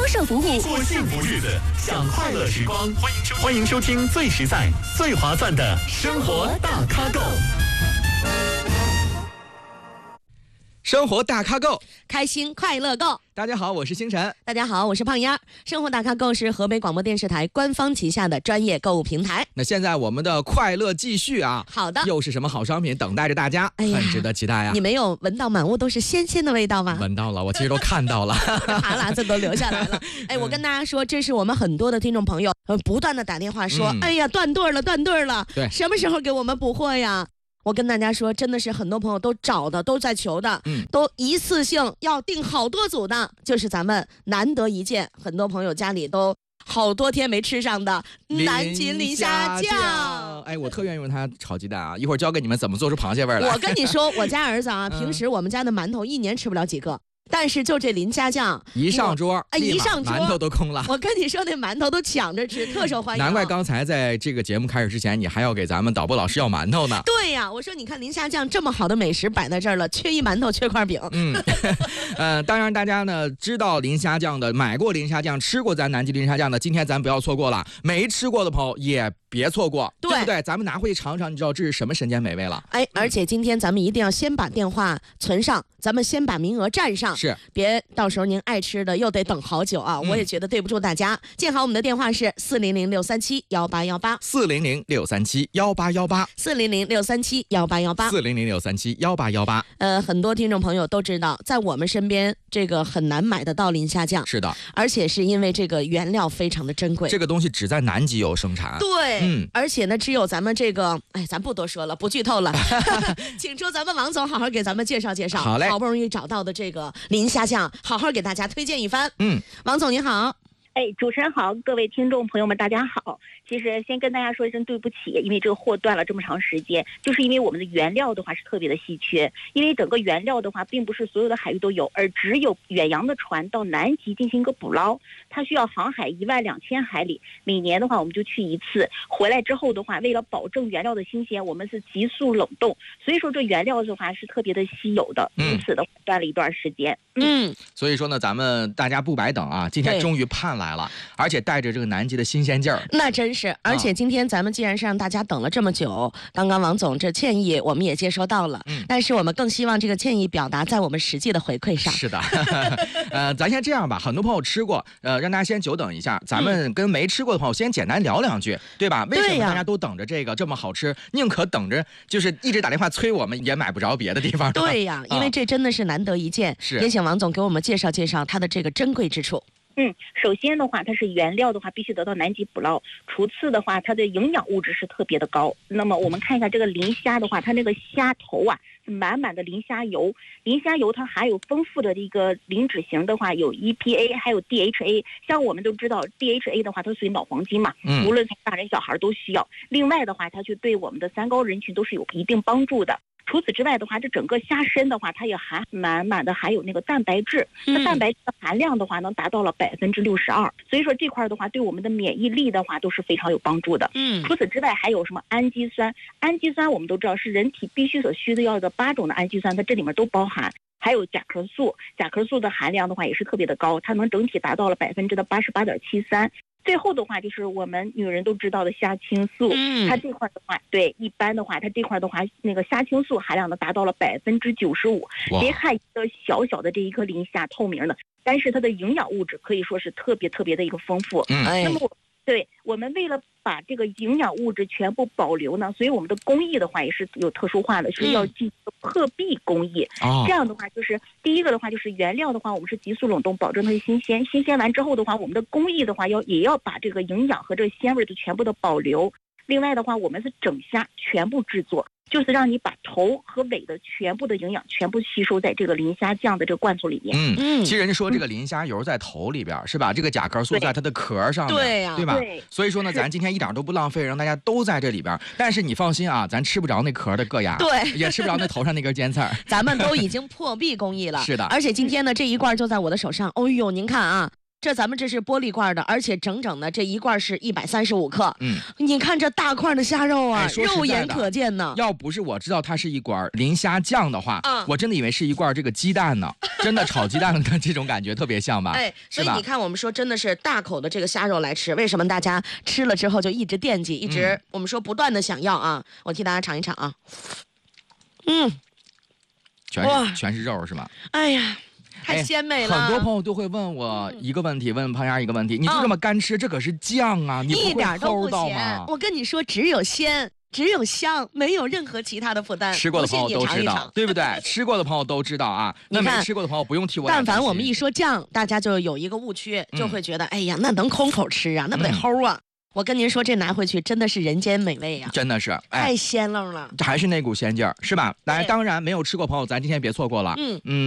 售服务。 过幸福日子，享快乐时光。欢迎收听最实在、最划算的生活大咖购。 生活大咖购， 开心快乐购。 大家好，我是星辰。 大家好，我是胖丫。生活大咖购是河北广播电视台官方旗下的专业购物平台。 那现在我们的快乐继续啊！ 好的， 又是什么好商品等待着大家？很值得期待啊！ 你没有闻到满屋都是鲜鲜的味道吗？ 闻到了，我其实都看到了， 哈喇子都流下来了。我跟大家说，这是我们很多的听众朋友不断的打电话说，哎呀，断队了，断队了， 对， 什么时候给我们补货呀？我跟大家说，真的是很多朋友都找的，都在求的，都一次性要订好多组的，就是咱们难得一见，很多朋友家里都好多天没吃上的南极磷虾酱。 哎，我特愿意用它炒鸡蛋啊！一会儿教给你们怎么做出螃蟹味来。 我跟你说，我家儿子啊，平时我们家的馒头一年吃不了几个。但是就这磷虾酱一上桌，馒头都空了。 我跟你说，那馒头都抢着吃，特受欢迎。 难怪刚才在这个节目开始之前，你还要给咱们导播老师要馒头呢。 对呀，我说你看磷虾酱这么好的美食摆在这儿了，缺一馒头缺块饼。 当然大家呢知道磷虾酱的，买过磷虾酱，吃过咱南极磷虾酱的，今天咱不要错过了。没吃过的朋友也别错过，对不对？咱们拿回去尝尝，你知道这是什么神仙美味了。 而且今天咱们一定要先把电话存上，咱们先把名额占上， 是， 别到时候您爱吃的又得等好久啊！我也觉得对不住大家。记好我们的电话是 400-637-1818，400-637-1818，400-637-1818。 很多听众朋友都知道，在我们身边这个很难买得到磷虾酱， 是的， 而且是因为这个原料非常的珍贵， 这个东西只在南极有生产。 对，而且呢，只有咱们这个，咱不多说了，不剧透了，请出咱们王总好好给咱们介绍介绍。 好嘞， 好不容易找到的这个磷虾酱，好好给大家推荐一番。王总你好。 主持人好，各位听众朋友们大家好。其实先跟大家说一声对不起，因为这个货断了这么长时间，就是因为我们的原料的话是特别的稀缺，因为整个原料的话并不是所有的海域都有，而只有远洋的船到南极进行一个捕捞，它需要航海12000海里，每年的话我们就去一次，回来之后的话，为了保证原料的新鲜，我们是急速冷冻，所以说这原料的话是特别的稀有的，因此的话断了一段时间。 所以说呢，咱们大家不白等啊，今天终于盼来了，而且带着这个南极的新鲜劲儿。 那真是，而且今天咱们既然是让大家等了这么久，刚刚王总这歉意我们也接收到了，但是我们更希望这个歉意表达在我们实际的回馈上。 是的，咱先这样吧，很多朋友吃过，让大家先久等一下，咱们跟没吃过的朋友先简单聊两句，对吧？为什么大家都等着这个这么好吃，宁可等着就是一直打电话催我们，也买不着别的地方。 对呀，因为这真的是难得一见，也请王总给我们介绍介绍它的这个珍贵之处。 首先的话，它是原料的话必须得到南极捕捞，其次的话，它的营养物质是特别的高。那么我们看一下这个磷虾的话，它那个虾头啊是满满的磷虾油，磷虾油它含有丰富的这个磷脂型的话，有 EPA 还有 DHA， 像我们都知道 DHA 的话它属于脑黄金嘛，无论大人小孩都需要。另外的话，它就对我们的三高人群都是有一定帮助的。除此之外的话，这整个虾身的话，它也满满的含有那个蛋白质，那蛋白质的含量的话能达到了62%，所以说这块的话对我们的免疫力的话都是非常有帮助的。除此之外还有什么氨基酸？氨基酸我们都知道是人体必须所需的要的8种的氨基酸，它这里面都包含。还有甲壳素，甲壳素的含量的话也是特别的高，它能整体达到了88.73%。最后的话就是我们女人都知道的虾青素，它这块的话，对，一般的话，它这块的话，那个虾青素含量呢达到了95%。别看一个小小的这一颗磷虾透明的，但是它的营养物质可以说是特别特别的一个丰富。那么我们为了把这个营养物质全部保留呢，所以我们的工艺的话也是有特殊化的，是要进行破壁工艺。这样的话就是第一个的话就是原料的话我们是急速冷冻，保证它的新鲜，新鲜完之后的话，我们的工艺的话也要把这个营养和这个鲜味都全部的保留。另外的话，我们是整虾全部制作，就是让你把头和尾的全部的营养全部吸收在这个磷虾酱的这个罐头里面。 其实人家说这个磷虾油在头里边，是吧？这个甲壳素在它的壳上面，对吧？所以说呢，咱今天一点都不浪费，让大家都在这里边。但是你放心啊，咱吃不着那壳的硌牙，对，也吃不着那头上那根尖刺儿。 咱们都已经破壁工艺了， 是的。 而且今天呢，这一罐就在我的手上。哦呦，您看啊。 这咱们这是玻璃罐的，而且整整的这一罐是135克。你看这大块的虾肉啊，肉眼可见呢。 要不是我知道它是一罐磷虾酱的话，我真的以为是一罐这个鸡蛋呢。真的炒鸡蛋的这种感觉特别像吧？ 所以你看，我们说真的是大口的这个虾肉来吃，为什么大家吃了之后就一直惦记，一直我们说不断的想要啊？我替大家尝一尝啊。 全是肉是吗？ 哎呀。太鲜美了！ 很多朋友都会问我一个问题，问胖丫一个问题，你就这么干吃，这可是酱啊，你一点都不咸。 我跟你说，只有鲜，只有香，没有任何其他的负担。 吃过的朋友都知道，对不对？吃过的朋友都知道啊。那没吃过的朋友不用替我。 但凡我们一说酱，大家就有一个误区，就会觉得，哎呀，那能空口吃啊，那不得齁啊。我跟您说，这拿回去真的是人间美味呀！ 真的是， 太鲜了， 还是那股鲜劲儿，是吧？当然没有吃过朋友，咱今天别错过了。